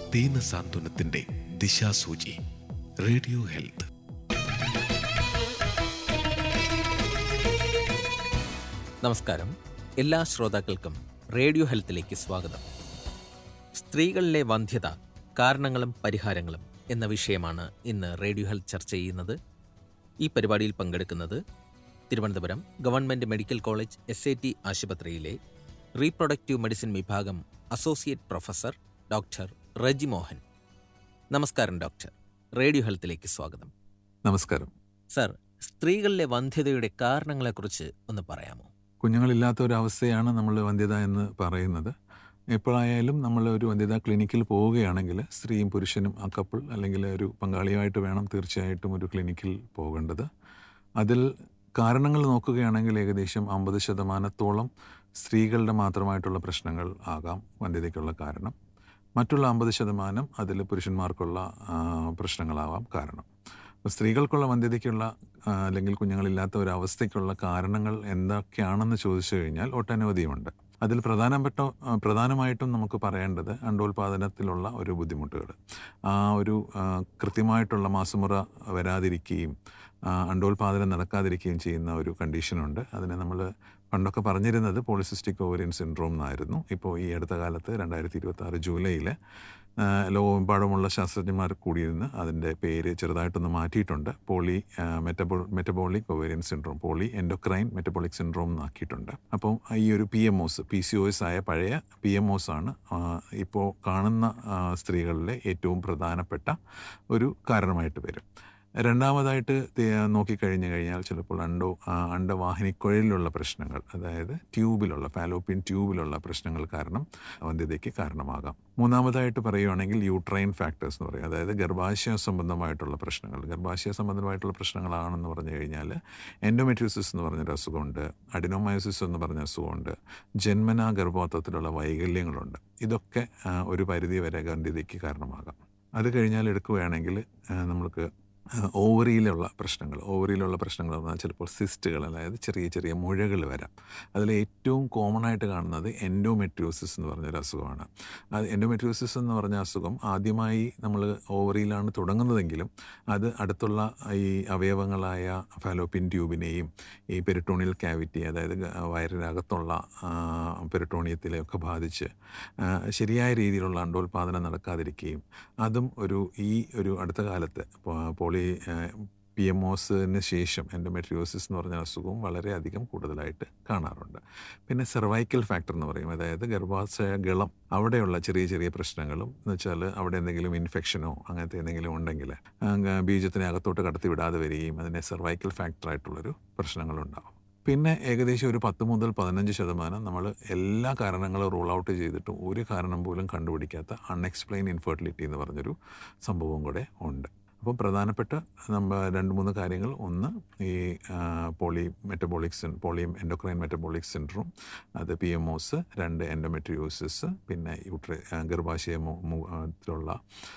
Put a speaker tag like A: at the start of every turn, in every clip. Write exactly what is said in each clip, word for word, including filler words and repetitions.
A: ദീനസാന്ത്വനത്തിന്റെ ദിശാസൂചി. Radio health.
B: നമസ്കാരം. എല്ലാ ശ്രോതാക്കൾക്കും റേഡിയോ ഹെൽത്തിലേക്ക് സ്വാഗതം. സ്ത്രീകളിലെ വന്ധ്യത, കാരണങ്ങളും പരിഹാരങ്ങളും എന്ന വിഷയമാണ് ഇന്ന് റേഡിയോ ഹെൽത്ത് ചർച്ച ചെയ്യുന്നത്. ഈ പരിപാടിയിൽ പങ്കെടുക്കുന്നത് Thiruvananthapuram government medical college S A T ആശുപത്രിയിലെ റീപ്രൊഡക്റ്റീവ് മെഡിസിൻ വിഭാഗം associate professor doctor Reji Mohan. നമസ്കാരം ഡോക്ടർ. റേഡിയോ ഹെൽത്തിലേക്ക് സ്വാഗതം.
C: നമസ്കാരം
B: സർ, സ്ത്രീകളിലെ വന്ധ്യതയുടെ കാരണങ്ങളെക്കുറിച്ച് ഒന്ന് പറയാമോ?
C: കുഞ്ഞുങ്ങളില്ലാത്ത ഒരവസ്ഥയാണ് നമ്മൾ വന്ധ്യത എന്ന് പറയുന്നത്. എപ്പോഴായാലും നമ്മൾ ഒരു വന്ധ്യതാ ക്ലിനിക്കിൽ പോവുകയാണെങ്കിൽ സ്ത്രീയും പുരുഷനും ആ കപ്പിൾ അല്ലെങ്കിൽ ഒരു പങ്കാളിയായിട്ട് വേണം തീർച്ചയായിട്ടും ഒരു ക്ലിനിക്കിൽ പോകേണ്ടത്. അതിൽ കാരണങ്ങൾ നോക്കുകയാണെങ്കിൽ ഏകദേശം അമ്പത് ശതമാനത്തോളം സ്ത്രീകളുടെ മാത്രമായിട്ടുള്ള പ്രശ്നങ്ങൾ ആകാം വന്ധ്യതയ്ക്കുള്ള കാരണം. മറ്റുള്ള അമ്പത് ശതമാനം അതിൽ പുരുഷന്മാർക്കുള്ള പ്രശ്നങ്ങളാവാം കാരണം. അപ്പോൾ സ്ത്രീകൾക്കുള്ള വന്ധ്യതയ്ക്കുള്ള അല്ലെങ്കിൽ കുഞ്ഞുങ്ങളില്ലാത്ത ഒരവസ്ഥയ്ക്കുള്ള കാരണങ്ങൾ എന്തൊക്കെയാണെന്ന് ചോദിച്ചു കഴിഞ്ഞാൽ ഒട്ടനവധിയുണ്ട്. അതിൽ പ്രധാനപ്പെട്ട പ്രധാനമായിട്ടും നമുക്ക് പറയേണ്ടത് അണ്ടോൽപാദനത്തിലുള്ള ഒരു ബുദ്ധിമുട്ടുകൾ, ആ ഒരു കൃത്യമായിട്ടുള്ള മാസമുറ വരാതിരിക്കുകയും അണ്ടോൽപാദനം നടക്കാതിരിക്കുകയും ചെയ്യുന്ന ഒരു കണ്ടീഷനുണ്ട്. അതിനെ നമ്മൾ പണ്ടൊക്കെ പറഞ്ഞിരുന്നത് പോളിസിസ്റ്റിക് ഓവറിയൻ സിൻഡ്രോം എന്നായിരുന്നു. ഇപ്പോൾ ഈ അടുത്ത കാലത്ത് രണ്ടായിരത്തി ഇരുപത്തി ആറ് ജൂലൈയിൽ ലോകമെമ്പാടുമുള്ള ശാസ്ത്രജ്ഞന്മാർ കൂടിയിരുന്ന് അതിൻ്റെ പേര് ചെറുതായിട്ടൊന്ന് മാറ്റിയിട്ടുണ്ട്. Poly മെറ്റബോ metabolic ovarian syndrome, poly endocrine metabolic syndrome എന്നാക്കിയിട്ടുണ്ട്. അപ്പം ഈ ഒരു P M O S P C O S ആയ പഴയ പി എം ഒസ് ആണ് ഇപ്പോൾ കാണുന്ന സ്ത്രീകളിലെ ഏറ്റവും പ്രധാനപ്പെട്ട ഒരു കാരണമായിട്ട് വരും. രണ്ടാമതായിട്ട് നോക്കിക്കഴിഞ്ഞു കഴിഞ്ഞാൽ ചിലപ്പോൾ അണ്ടോ അണ്ടവാഹിനിക്കുഴലിലുള്ള പ്രശ്നങ്ങൾ, അതായത് ട്യൂബിലുള്ള ഫാലോപ്പിയൻ ട്യൂബിലുള്ള പ്രശ്നങ്ങൾ കാരണം വന്ധ്യതയ്ക്ക് കാരണമാകാം. മൂന്നാമതായിട്ട് പറയുകയാണെങ്കിൽ യൂട്രൈൻ ഫാക്ടേഴ്സ് എന്ന് പറയും, അതായത് ഗർഭാശയ സംബന്ധമായിട്ടുള്ള പ്രശ്നങ്ങൾ. ഗർഭാശയ സംബന്ധമായിട്ടുള്ള പ്രശ്നങ്ങളാണെന്ന് പറഞ്ഞു കഴിഞ്ഞാൽ എൻഡോമെട്രിയോസിസ് എന്ന് പറഞ്ഞൊരു അസുഖമുണ്ട്, അഡിനോമയോസിസ് എന്ന് പറഞ്ഞ അസുഖമുണ്ട്, ജന്മനാ ഗർഭപാത്രത്തിലുള്ള വൈകല്യങ്ങളുണ്ട്. ഇതൊക്കെ ഒരു പരിധി വരെ വന്ധ്യതയ്ക്ക് കാരണമാകാം. അത് കഴിഞ്ഞാൽ എടുക്കുകയാണെങ്കിൽ നമ്മൾക്ക് ഓവറിയിലുള്ള പ്രശ്നങ്ങൾ ഓവറിയിലുള്ള പ്രശ്നങ്ങൾ എന്ന് പറഞ്ഞാൽ ചിലപ്പോൾ സിസ്റ്റുകൾ, അതായത് ചെറിയ ചെറിയ മുഴകൾ വരാം. അതിൽ ഏറ്റവും കോമൺ ആയിട്ട് കാണുന്നത് എൻഡോമെട്രിയോസിസ് എന്ന് പറഞ്ഞൊരു അസുഖമാണ്. അത് എൻഡോമെട്രിയോസിസ് എന്ന് പറഞ്ഞ അസുഖം ആദ്യമായി നമ്മൾ ഓവറിയിലാണ് തുടങ്ങുന്നതെങ്കിലും അത് അടുത്തുള്ള ഈ അവയവങ്ങളായ ഫാലോപ്പിയൻ ട്യൂബിനെയും ഈ പെരിട്ടോണിയൽ ക്യാവിറ്റി, അതായത് വയറിനകത്തുള്ള പെരിട്ടോണിയത്തിലെയൊക്കെ ബാധിച്ച് ശരിയായ രീതിയിലുള്ള അണ്ടോൽപാദനം നടക്കാതിരിക്കുകയും അതും ഒരു ഈ ഒരു അടുത്ത കാലത്ത് പോളി പി എം ഒസിന് ശേഷം എൻഡോമെട്രിയോസിസ് എന്ന് പറഞ്ഞ അസുഖവും വളരെയധികം കൂടുതലായിട്ട് കാണാറുണ്ട്. പിന്നെ സെർവൈക്കൽ ഫാക്ടർ എന്ന് പറയും, അതായത് ഗർഭാശയ ഗളം അവിടെയുള്ള ചെറിയ ചെറിയ പ്രശ്നങ്ങളും എന്ന് വെച്ചാൽ അവിടെ എന്തെങ്കിലും ഇൻഫെക്ഷനോ അങ്ങനത്തെ എന്തെങ്കിലും ഉണ്ടെങ്കിൽ ബീജത്തിനെ അകത്തോട്ട് കടത്തി വിടാതെ വരികയും അതിനെ സെർവൈക്കൽ ഫാക്ടറായിട്ടുള്ളൊരു പ്രശ്നങ്ങളുണ്ടാകും. പിന്നെ ഏകദേശം ഒരു പത്ത് മുതൽ പതിനഞ്ച് ശതമാനം നമ്മൾ എല്ലാ കാരണങ്ങളും റൂൾ ഔട്ട് ചെയ്തിട്ടും ഒരു കാരണം പോലും കണ്ടുപിടിക്കാത്ത അൺഎക്സ്പ്ലെയിൻ ഇൻഫെർട്ടിലിറ്റി എന്ന് പറഞ്ഞൊരു സംഭവം കൂടെ ഉണ്ട്. അപ്പോൾ പ്രധാനപ്പെട്ട നമ്മൾ രണ്ട് മൂന്ന് കാര്യങ്ങൾ, ഒന്ന് ഈ poly metabolic sin poly endocrine metabolic syndrome, അത് പി എം ഒസ്, രണ്ട് എൻഡോമെട്രിയോസിസ്, പിന്നെ യൂട്ര ഗർഭാശയത്തിലുള്ള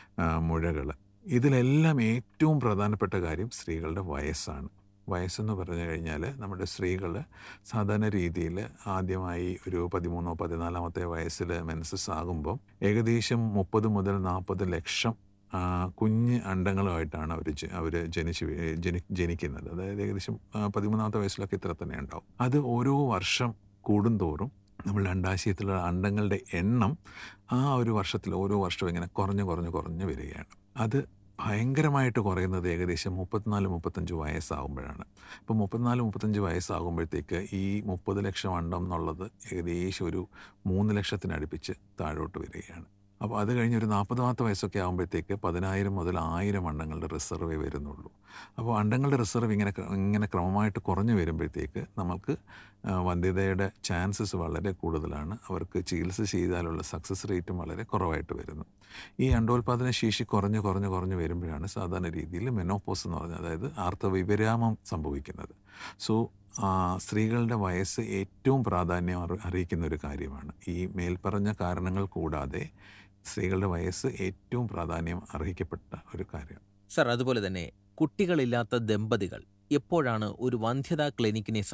C: മുഴകൾ. ഇതിലെല്ലാം ഏറ്റവും പ്രധാനപ്പെട്ട കാര്യം സ്ത്രീകളുടെ വയസ്സാണ്. വയസ്സെന്ന് പറഞ്ഞു കഴിഞ്ഞാൽ നമ്മുടെ സ്ത്രീകൾ സാധാരണ രീതിയിൽ ആദ്യമായി ഒരു പതിമൂന്നോ പതിനാലാമത്തെ വയസ്സിൽ മെൻസസ് ആകുമ്പോൾ ഏകദേശം മുപ്പത് മുതൽ നാൽപ്പത് ലക്ഷം കുഞ്ഞ് അണ്ടങ്ങളുമായിട്ടാണ് അവർ അവർ ജനിച്ച് ജനി ജനിക്കുന്നത് അതായത് ഏകദേശം പതിമൂന്നാമത്തെ വയസ്സിലൊക്കെ ഇത്ര തന്നെ ഉണ്ടാവും. അത് ഓരോ വർഷം കൂടുന്തോറും നമ്മൾ അണ്ടാശയത്തിലുള്ള അണ്ടങ്ങളുടെ എണ്ണം ആ ഒരു വർഷത്തിൽ ഓരോ വർഷവും ഇങ്ങനെ കുറഞ്ഞ് കുറഞ്ഞ് കുറഞ്ഞ് വരികയാണ്. അത് ഭയങ്കരമായിട്ട് കുറയുന്നത് ഏകദേശം മുപ്പത്തിനാല് മുപ്പത്തഞ്ച് വയസ്സാകുമ്പോഴാണ്. അപ്പോൾ മുപ്പത്തിനാല് മുപ്പത്തഞ്ച് വയസ്സാകുമ്പോഴത്തേക്ക് ഈ മുപ്പത് ലക്ഷം അണ്ടം എന്നുള്ളത് ഏകദേശം ഒരു മൂന്ന് ലക്ഷത്തിനടുപ്പിച്ച് താഴോട്ട് വരികയാണ്. അപ്പോൾ അത് കഴിഞ്ഞ് ഒരു നാൽപ്പതാമത്തെ വയസ്സൊക്കെ ആകുമ്പോഴത്തേക്ക് പതിനായിരം മുതൽ ആയിരം അണ്ടങ്ങളുടെ റിസർവേ വരുന്നുള്ളൂ. അപ്പോൾ അണ്ടങ്ങളുടെ റിസർവ് ഇങ്ങനെ ഇങ്ങനെ ക്രമമായിട്ട് കുറഞ്ഞു വരുമ്പോഴത്തേക്ക് നമുക്ക് വന്ധ്യതയുടെ ചാൻസസ് വളരെ കൂടുതലാണ്. അവർക്ക് ചികിത്സ ചെയ്താലുള്ള സക്സസ് റേറ്റും വളരെ കുറവായിട്ട് വരുന്നു. ഈ അണ്ടോൽപാദന ശേഷി കുറഞ്ഞ് കുറഞ്ഞ് കുറഞ്ഞ് വരുമ്പോഴാണ് സാധാരണ രീതിയിൽ മെനോപോസ് എന്ന് പറഞ്ഞാൽ അതായത് ആർത്തവവിരാമം സംഭവിക്കുന്നത്. സോ സ്ത്രീകളുടെ വയസ്സ് ഏറ്റവും പ്രാധാന്യം അറിയിക്കുന്ന ഒരു കാര്യമാണ്. ഈ മേൽപ്പറഞ്ഞ കാരണങ്ങൾ കൂടാതെ സ്ത്രീകളുടെ വയസ്സ് ഏറ്റവും പ്രാധാന്യം അർഹിക്കപ്പെട്ട ഒരു കാര്യമാണ്.
B: സർ, അതുപോലെ തന്നെ കുട്ടികളില്ലാത്ത ദമ്പതികൾ എപ്പോഴാണ് ഒരു വന്ധ്യതാ ക്ലിനിക്കിനെ